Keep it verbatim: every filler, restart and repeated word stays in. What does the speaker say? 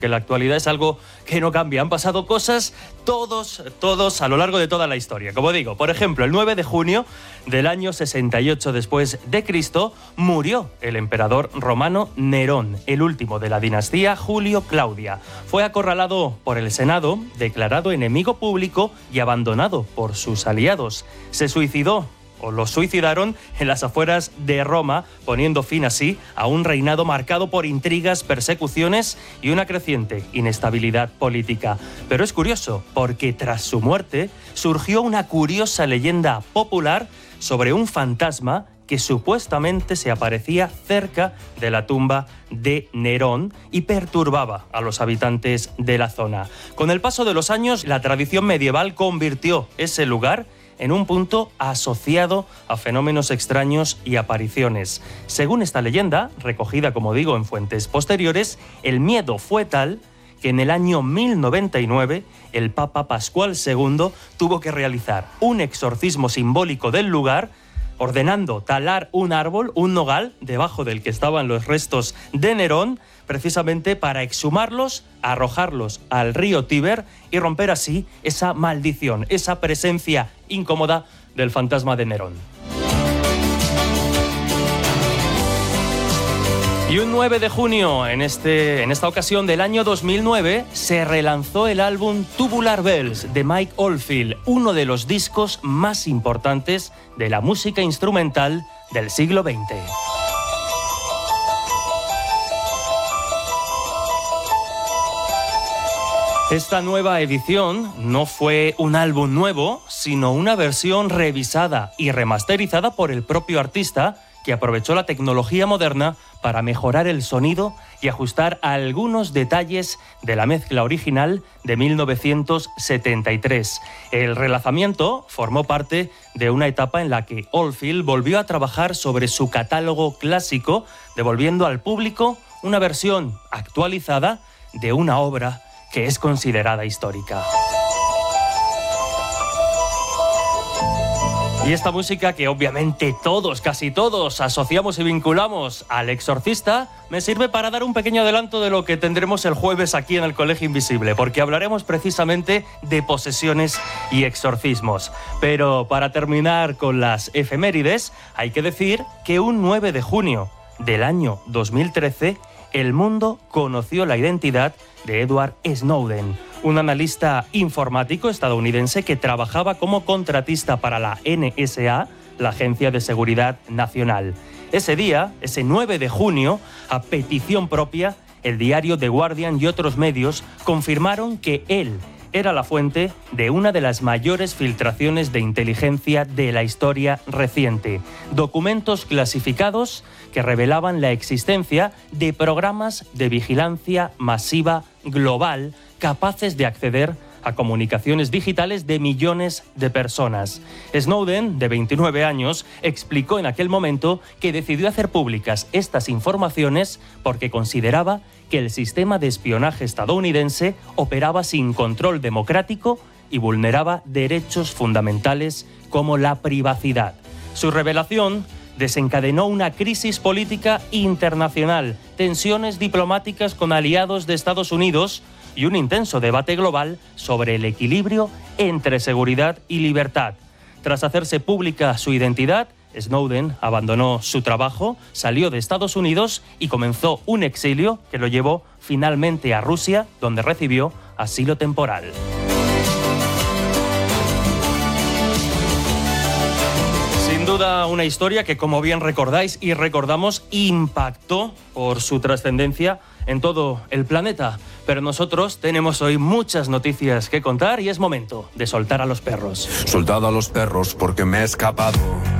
que la actualidad es algo que no cambia. Han pasado cosas todos, todos a lo largo de toda la historia. Como digo, por ejemplo, el nueve de junio del año sesenta y ocho después de Cristo murió el emperador romano Nerón, el último de la dinastía Julio-Claudia. Fue acorralado por el Senado, declarado enemigo público y abandonado por sus aliados. Se suicidó o lo suicidaron en las afueras de Roma, poniendo fin así a un reinado marcado por intrigas, persecuciones y una creciente inestabilidad política. Pero es curioso, porque tras su muerte surgió una curiosa leyenda popular sobre un fantasma que supuestamente se aparecía cerca de la tumba de Nerón y perturbaba a los habitantes de la zona. Con el paso de los años, la tradición medieval convirtió ese lugar en un punto asociado a fenómenos extraños y apariciones. Según esta leyenda, recogida, como digo, en fuentes posteriores, el miedo fue tal que en el año mil noventa y nueve el Papa Pascual segundo tuvo que realizar un exorcismo simbólico del lugar, ordenando talar un árbol, un nogal, debajo del que estaban los restos de Nerón, precisamente para exhumarlos, arrojarlos al río Tíber y romper así esa maldición, esa presencia incómoda del fantasma de Nerón. Y un nueve de junio, en, este, en esta ocasión del año dos mil nueve, se relanzó el álbum Tubular Bells de Mike Oldfield, uno de los discos más importantes de la música instrumental del siglo veinte. Esta nueva edición no fue un álbum nuevo, sino una versión revisada y remasterizada por el propio artista, que aprovechó la tecnología moderna para mejorar el sonido y ajustar algunos detalles de la mezcla original de mil novecientos setenta y tres. El relanzamiento formó parte de una etapa en la que Oldfield volvió a trabajar sobre su catálogo clásico, devolviendo al público una versión actualizada de una obra que es considerada histórica. Y esta música que obviamente todos, casi todos, asociamos y vinculamos al Exorcista, me sirve para dar un pequeño adelanto de lo que tendremos el jueves aquí en el Colegio Invisible, porque hablaremos precisamente de posesiones y exorcismos. Pero para terminar con las efemérides, hay que decir que un nueve de junio del año dos mil trece, el mundo conoció la identidad de Edward Snowden, un analista informático estadounidense que trabajaba como contratista para la N S A, la Agencia de Seguridad Nacional. Ese día, ese nueve de junio, a petición propia, el diario The Guardian y otros medios confirmaron que él era la fuente de una de las mayores filtraciones de inteligencia de la historia reciente. Documentos clasificados que revelaban la existencia de programas de vigilancia masiva global capaces de acceder a comunicaciones digitales de millones de personas. Snowden, de veintinueve años, explicó en aquel momento que decidió hacer públicas estas informaciones porque consideraba que el sistema de espionaje estadounidense operaba sin control democrático y vulneraba derechos fundamentales como la privacidad. Su revelación desencadenó una crisis política internacional, tensiones diplomáticas con aliados de Estados Unidos y un intenso debate global sobre el equilibrio entre seguridad y libertad. Tras hacerse pública su identidad, Snowden abandonó su trabajo, salió de Estados Unidos y comenzó un exilio que lo llevó finalmente a Rusia, donde recibió asilo temporal. Sin duda una historia que, como bien recordáis y recordamos, impactó por su trascendencia en todo el planeta. Pero nosotros tenemos hoy muchas noticias que contar y es momento de soltar a los perros. Soltad a los perros porque me he escapado.